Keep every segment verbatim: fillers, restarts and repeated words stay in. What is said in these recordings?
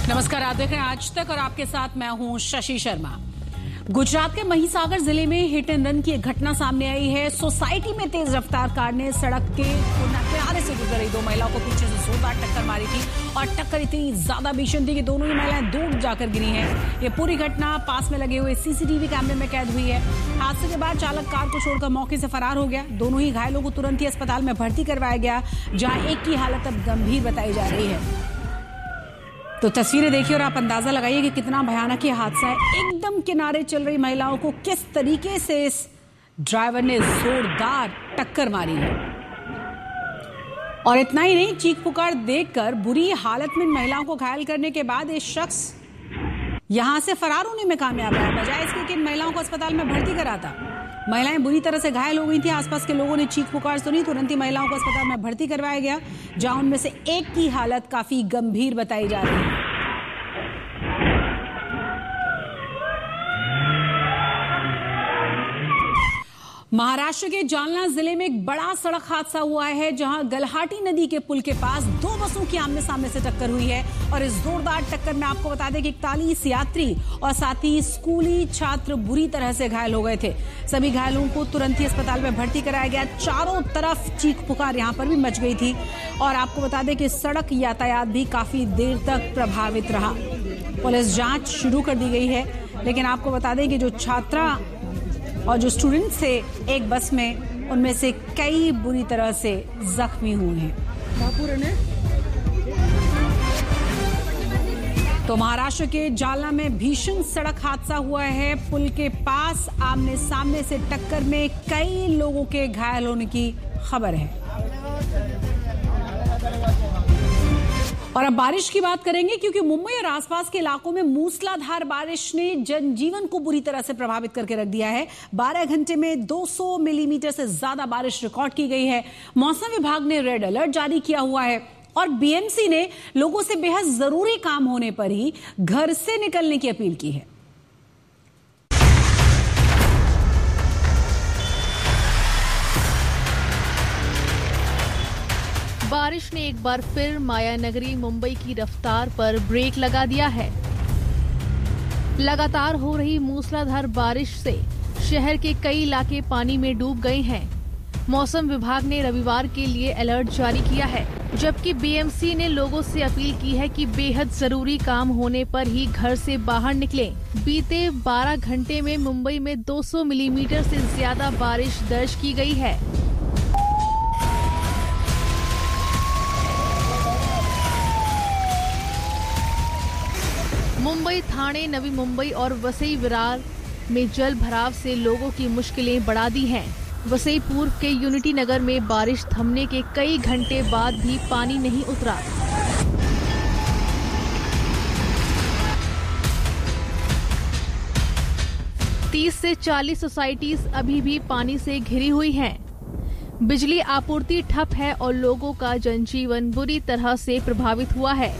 नमस्कार, आप देख रहे हैं आज तक और आपके साथ मैं हूं शशि शर्मा। गुजरात के महिसागर जिले में हिट एंड रन की एक घटना सामने आई है। सोसाइटी में तेज रफ्तार कार ने सड़क के किनारे से गुजर रही दो महिलाओं को पीछे से जोरदार टक्कर मारी थी और टक्कर इतनी ज्यादा भीषण थी कि दोनों ही महिलाएं दूर जाकर गिरी हैं। ये पूरी घटना पास में लगे हुए सीसीटीवी कैमरे में कैद हुई है। हादसे के बाद चालक कार को छोड़कर मौके से फरार हो गया। दोनों ही घायलों को तुरंत ही अस्पताल में भर्ती करवाया गया, जहां एक की हालत अब गंभीर बताई जा रही है। तो तस्वीरें देखिए और आप अंदाजा लगाइए कि कितना भयानक ये हादसा है। एकदम किनारे चल रही महिलाओं को किस तरीके से इस ड्राइवर ने जोरदार टक्कर मारी है। और इतना ही नहीं, चीख पुकार देखकर बुरी हालत में महिलाओं को घायल करने के बाद ये शख्स यहां से फरार होने में कामयाब रहा, बजाय इसके कि इन महिलाओं को अस्पताल में भर्ती कराता। महिलाएं बुरी तरह से घायल हो गई थी। आसपास के लोगों ने चीख पुकार सुनी, तुरंत ही महिलाओं को अस्पताल में भर्ती करवाया गया, जहां उनमें से एक की हालत काफी गंभीर बताई जा रही है। महाराष्ट्र के जालना जिले में एक बड़ा सड़क हादसा हुआ है, जहां गलहाटी नदी के पुल के पास दो बसों की आमने सामने से टक्कर हुई है। और इस जोरदार टक्कर में आपको बता दें कि इकतालीस यात्री और साथ ही स्कूली छात्र बुरी तरह से घायल हो गए थे। सभी घायलों को तुरंत ही अस्पताल में भर्ती कराया गया। चारों तरफ चीख पुकार यहां पर भी मच गई थी। और आपको बता दें कि सड़क यातायात भी काफी देर तक प्रभावित रहा। पुलिस जांच शुरू कर दी गई है, लेकिन आपको बता दें कि जो छात्रा और जो स्टूडेंट्स थे एक बस में, उनमें से कई बुरी तरह से जख्मी हुए हैं। तो महाराष्ट्र के जालना में भीषण सड़क हादसा हुआ है। पुल के पास आमने सामने से टक्कर में कई लोगों के घायल होने की खबर है। और अब बारिश की बात करेंगे, क्योंकि मुंबई और आसपास के इलाकों में मूसलाधार बारिश ने जनजीवन को बुरी तरह से प्रभावित करके रख दिया है। बारह घंटे में दो सौ मिलीमीटर से ज्यादा बारिश रिकॉर्ड की गई है। मौसम विभाग ने रेड अलर्ट जारी किया हुआ है और बीएमसी ने लोगों से बेहद जरूरी काम होने पर ही घर से निकलने की अपील की है। बारिश ने एक बार फिर मायानगरी मुंबई की रफ्तार पर ब्रेक लगा दिया है। लगातार हो रही मूसलाधार बारिश से शहर के कई इलाके पानी में डूब गए हैं। मौसम विभाग ने रविवार के लिए अलर्ट जारी किया है, जबकि बीएमसी ने लोगों से अपील की है कि बेहद जरूरी काम होने पर ही घर से बाहर निकलें। बीते बारह घंटे में मुंबई में दो सौ मिलीमीटर से ज्यादा बारिश दर्ज की गई है। मुंबई, ठाणे, नवी मुंबई और वसई विरार में जल भराव से लोगों की मुश्किलें बढ़ा दी हैं। वसई पूर्व के यूनिटी नगर में बारिश थमने के कई घंटे बाद भी पानी नहीं उतरा। तीस से चालीस सोसाइटीज अभी भी पानी से घिरी हुई हैं। बिजली आपूर्ति ठप है और लोगों का जनजीवन बुरी तरह से प्रभावित हुआ है।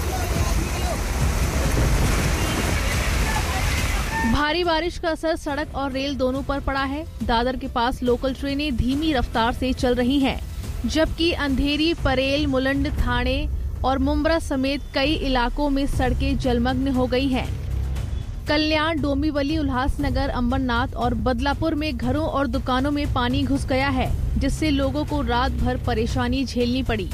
भारी बारिश का असर सड़क और रेल दोनों पर पड़ा है। दादर के पास लोकल ट्रेनें धीमी रफ्तार से चल रही हैं, जबकि अंधेरी, परेल, मुलंड, ठाणे और मुंब्रा समेत कई इलाकों में सड़कें जलमग्न हो गई हैं। कल्याण, डोंबिवली, उल्लासनगर, अंबरनाथ और बदलापुर में घरों और दुकानों में पानी घुस गया है, जिससे लोगों को रात भर परेशानी झेलनी पड़ी।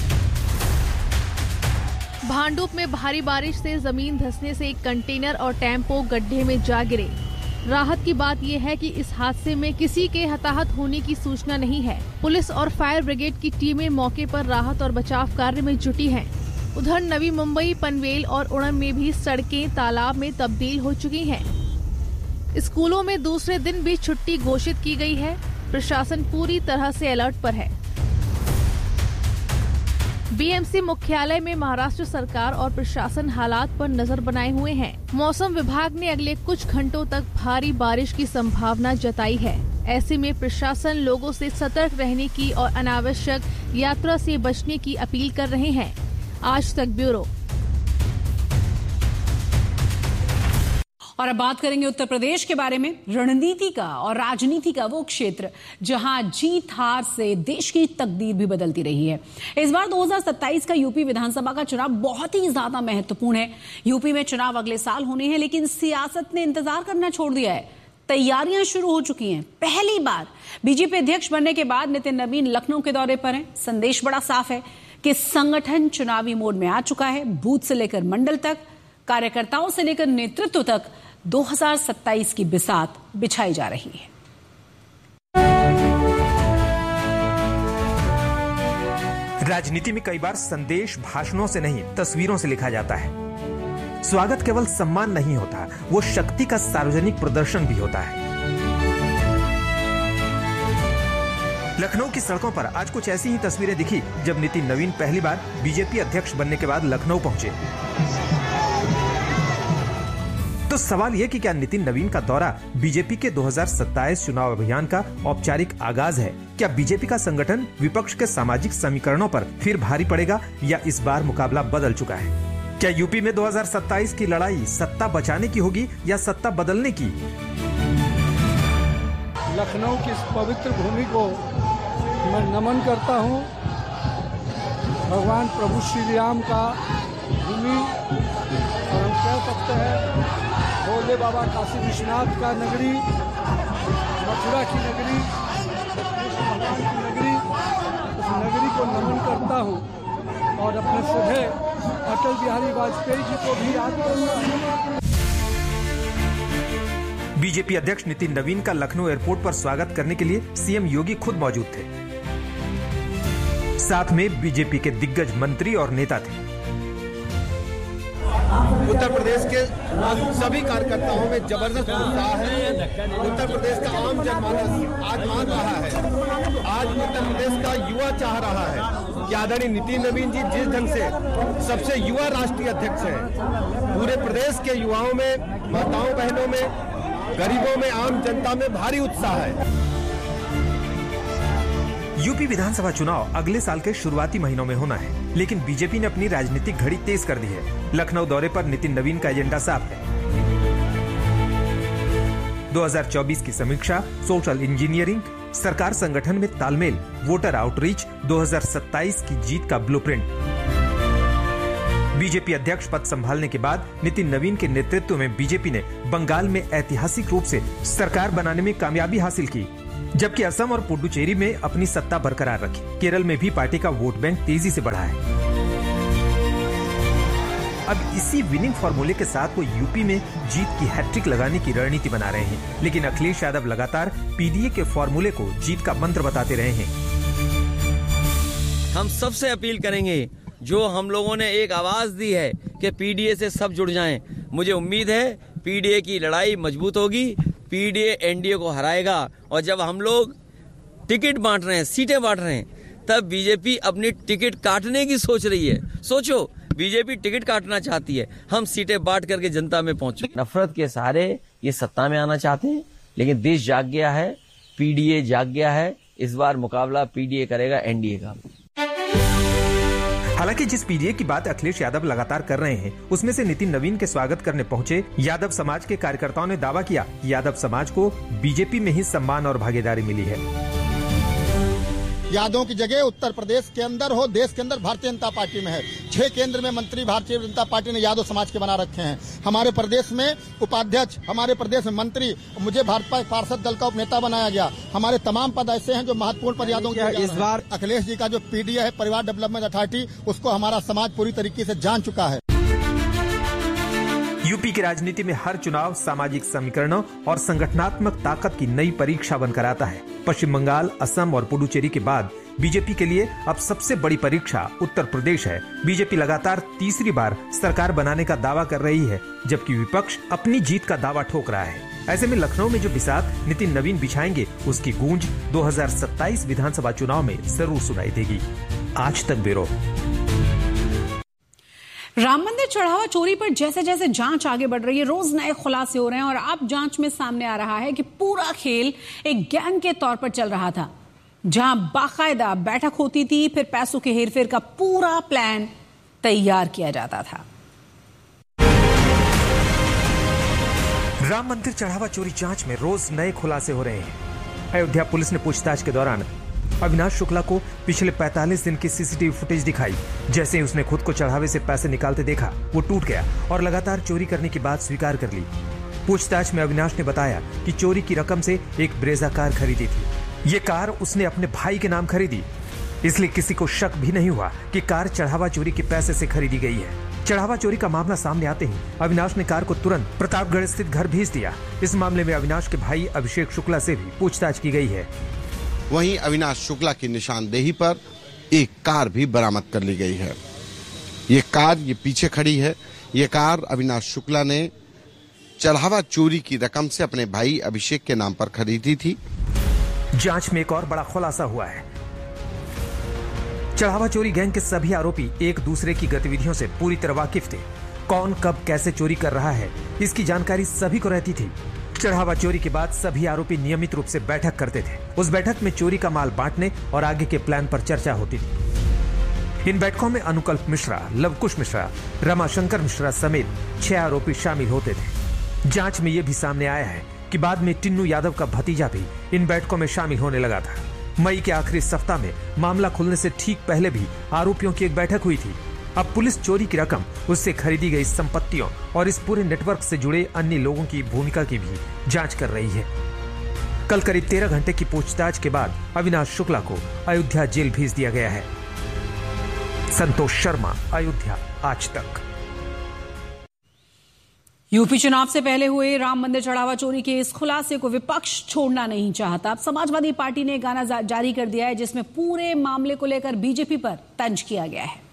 भांडुप में भारी बारिश से जमीन धंसने से एक कंटेनर और टेम्पो गड्ढे में जा गिरे। राहत की बात यह है कि इस हादसे में किसी के हताहत होने की सूचना नहीं है। पुलिस और फायर ब्रिगेड की टीमें मौके पर राहत और बचाव कार्य में जुटी हैं। उधर नवी मुंबई, पनवेल और उड़न में भी सड़कें तालाब में तब्दील हो चुकी हैं। स्कूलों में दूसरे दिन भी छुट्टी घोषित की गई है। प्रशासन पूरी तरह से अलर्ट पर है। बीएमसी मुख्यालय में महाराष्ट्र सरकार और प्रशासन हालात पर नजर बनाए हुए हैं। मौसम विभाग ने अगले कुछ घंटों तक भारी बारिश की संभावना जताई है। ऐसे में प्रशासन लोगों से सतर्क रहने की और अनावश्यक यात्रा से बचने की अपील कर रहे हैं। आज तक ब्यूरो। और अब बात करेंगे उत्तर प्रदेश के बारे में। रणनीति का और राजनीति का वो क्षेत्र जहां जीत हार से देश की तकदीर भी बदलती रही है। इस बार दो हज़ार सत्ताईस का यूपी विधानसभा का चुनाव बहुत ही ज्यादा महत्वपूर्ण है। यूपी में चुनाव अगले साल होने हैं, लेकिन सियासत ने इंतजार करना छोड़ दिया है। तैयारियां शुरू हो चुकी हैं। पहली बार बीजेपी अध्यक्ष बनने के बाद नितिन नवीन लखनऊ के दौरे पर हैं। संदेश बड़ा साफ है कि संगठन चुनावी मोड में आ चुका है। बूथ से लेकर मंडल तक, कार्यकर्ताओं से लेकर नेतृत्व तक दो हज़ार सत्ताईस की बिसात बिछाई जा रही है। राजनीति में कई बार संदेश भाषणों से नहीं, तस्वीरों से लिखा जाता है। स्वागत केवल सम्मान नहीं होता, वो शक्ति का सार्वजनिक प्रदर्शन भी होता है। लखनऊ की सड़कों पर आज कुछ ऐसी ही तस्वीरें दिखी जब नितिन नवीन पहली बार बीजेपी अध्यक्ष बनने के बाद लखनऊ पहुंचे। तो सवाल यह कि क्या नितिन नवीन का दौरा बीजेपी के दो हज़ार सत्ताईस चुनाव अभियान का औपचारिक आगाज है? क्या बीजेपी का संगठन विपक्ष के सामाजिक समीकरणों पर फिर भारी पड़ेगा या इस बार मुकाबला बदल चुका है? क्या यूपी में दो हज़ार सत्ताईस की लड़ाई सत्ता बचाने की होगी या सत्ता बदलने की? लखनऊ की इस पवित्र भूमि को मैं नमन करता हूं। भगवान प्रभु श्री राम का भूमि, और हम कह सकते हैं भोले बाबा काशी विश्वनाथ का नगरी, मथुरा की नगरी, कृष्ण भगवान की नगरी, उस नगरी को नमन करता हूं और अपने सुबह अटल बिहारी वाजपेयी जी को भी याद करता हूं। बीजेपी अध्यक्ष नितिन नवीन का लखनऊ एयरपोर्ट पर स्वागत करने के लिए सीएम योगी खुद मौजूद थे। साथ में बीजेपी के दिग्गज मंत्री और नेता थे। उत्तर प्रदेश के सभी कार्यकर्ताओं में जबरदस्त उत्साह है। उत्तर प्रदेश का आम जनमानस आज मान रहा है, आज उत्तर प्रदेश का युवा चाह रहा है कि आदरणीय नितिन नवीन जी जिस ढंग से सबसे युवा राष्ट्रीय अध्यक्ष हैं, पूरे प्रदेश के युवाओं में, माताओं बहनों में, गरीबों में, आम जनता में भारी उत्साह है। यूपी विधानसभा चुनाव अगले साल के शुरुआती महीनों में होना है, लेकिन बीजेपी ने अपनी राजनीतिक घड़ी तेज कर दी है। लखनऊ दौरे पर नितिन नवीन का एजेंडा साफ है। दो हज़ार चौबीस की समीक्षा, सोशल इंजीनियरिंग, सरकार संगठन में तालमेल, वोटर आउटरीच, दो हज़ार सत्ताईस की जीत का ब्लूप्रिंट। बीजेपी अध्यक्ष पद संभालने के बाद नितिन नवीन के नेतृत्व में बीजेपी ने बंगाल में ऐतिहासिक रूप से सरकार बनाने में कामयाबी हासिल की, जबकि असम और पुडुचेरी में अपनी सत्ता बरकरार रखी। केरल में भी पार्टी का वोट बैंक तेजी से बढ़ा है। अब इसी विनिंग फॉर्मूले के साथ वो यूपी में जीत की हैट्रिक लगाने की रणनीति बना रहे हैं, लेकिन अखिलेश यादव लगातार पीडीए के फॉर्मूले को जीत का मंत्र बताते रहे हैं। हम सबसे अपील करेंगे, जो हम लोगों ने एक आवाज दी है कि पीडीए से सब जुड़ जाएं। मुझे उम्मीद है पीडीए की लड़ाई मजबूत होगी, पीडीए एनडीए को हराएगा। और जब हम लोग टिकट बांट रहे हैं, सीटें बांट रहे हैं, तब बीजेपी अपनी टिकट काटने की सोच रही है। सोचो, बीजेपी टिकट काटना चाहती है, हम सीटें बांट करके जनता में पहुंचे। नफरत के सहारे ये सत्ता में आना चाहते हैं, लेकिन देश जाग गया है, पीडीए जाग गया है। इस बार मुकाबला पीडीए करेगा एनडीए का। हालांकि जिस पीडीए की बात अखिलेश यादव लगातार कर रहे हैं, उसमें से नितिन नवीन के स्वागत करने पहुंचे यादव समाज के कार्यकर्ताओं ने दावा किया, यादव समाज को बीजेपी में ही सम्मान और भागीदारी मिली है। यादवों की जगह उत्तर प्रदेश के अंदर हो, देश के अंदर भारतीय जनता पार्टी में है। छह केंद्र में मंत्री भारतीय जनता पार्टी ने यादव समाज के बना रखे हैं। हमारे प्रदेश में उपाध्यक्ष, हमारे प्रदेश में मंत्री, मुझे भाजपा पार्षद दल का उपनेता बनाया गया। हमारे तमाम पद ऐसे हैं जो महत्वपूर्ण पद यादवों के। इस बार अखिलेश जी का जो पीडीए है, परिवार डेवलपमेंट अथॉरिटी, उसको हमारा समाज पूरी तरीके से जान चुका है। यूपी की राजनीति में हर चुनाव सामाजिक समीकरणों और संगठनात्मक ताकत की नई परीक्षा बनकर आता है। पश्चिम बंगाल, असम और पुडुचेरी के बाद बीजेपी के लिए अब सबसे बड़ी परीक्षा उत्तर प्रदेश है। बीजेपी लगातार तीसरी बार सरकार बनाने का दावा कर रही है, जबकि विपक्ष अपनी जीत का दावा ठोक रहा है। ऐसे में लखनऊ में जो बिसात नितिन नवीन बिछाएंगे, उसकी गूंज दो हज़ार सत्ताईस विधानसभा चुनाव में जरूर सुनाई देगी। आज तक ब्यूरो। राम मंदिर चढ़ावा चोरी पर जैसे जैसे जांच आगे बढ़ रही है, रोज नए खुलासे हो रहे हैं और अब जांच में सामने आ रहा है कि पूरा खेल एक गैंग के तौर पर चल रहा था, जहां बाकायदा बैठक होती थी, फिर पैसों के हेरफेर का पूरा प्लान तैयार किया जाता था। राम मंदिर चढ़ावा चोरी जांच में रोज नए खुलासे हो रहे हैं। अयोध्या पुलिस ने पूछताछ के दौरान अविनाश शुक्ला को पिछले पैंतालीस दिन की सीसीटीवी फुटेज दिखाई। जैसे ही उसने खुद को चढ़ावे से पैसे निकालते देखा, वो टूट गया और लगातार चोरी करने की बात स्वीकार कर ली। पूछताछ में अविनाश ने बताया कि चोरी की रकम से एक ब्रेजा कार खरीदी थी। ये कार उसने अपने भाई के नाम खरीदी, इसलिए किसी को शक भी नहीं हुआ कि कार चढ़ावा चोरी के पैसे से खरीदी गई है। चढ़ावा चोरी का मामला सामने आते ही अविनाश ने कार को तुरंत प्रतापगढ़ स्थित घर भेज दिया। इस मामले में अविनाश के भाई अभिषेक शुक्ला से भी पूछताछ की गई है। वहीं अविनाश शुक्ला की निशानदेही पर एक कार भी बरामद कर ली गई है। ये कार ये पीछे खड़ी है। ये कार अविनाश शुक्ला ने चढ़ावा चोरी की रकम से अपने भाई अभिषेक के नाम पर खरीदी थी। जांच में एक और बड़ा खुलासा हुआ है। चढ़ावा चोरी गैंग के सभी आरोपी एक दूसरे की गतिविधियों से पूरी तरह वाकिफ थे। कौन कब कैसे चोरी कर रहा है, इसकी जानकारी सभी को रहती थी। चढ़ावा चोरी के बाद सभी आरोपी नियमित रूप से बैठक करते थे। उस बैठक में चोरी का माल बांटने और आगे के प्लान पर चर्चा होती थी। इन बैठकों में अनुकल्प मिश्रा, लवकुश मिश्रा, रमाशंकर मिश्रा समेत छह आरोपी शामिल होते थे। जांच में यह भी सामने आया है कि बाद में टिन्नू यादव का भतीजा भी इन बैठकों में शामिल होने लगा था। मई के आखिरी सप्ताह में मामला खुलने से ठीक पहले भी आरोपियों की एक बैठक हुई थी। अब पुलिस चोरी की रकम, उससे खरीदी गई संपत्तियों और इस पूरे नेटवर्क से जुड़े अन्य लोगों की भूमिका की भी जांच कर रही है। कल करीब तेरह घंटे की पूछताछ के बाद अविनाश शुक्ला को अयोध्या जेल भेज दिया गया है। संतोष शर्मा, अयोध्या आज तक। यूपी चुनाव से पहले हुए राम मंदिर चढ़ावा चोरी के इस खुलासे को विपक्ष छोड़ना नहीं चाहता। अब समाजवादी पार्टी ने गाना जारी कर दिया है जिसमें पूरे मामले को लेकर बीजेपी पर तंज किया गया है।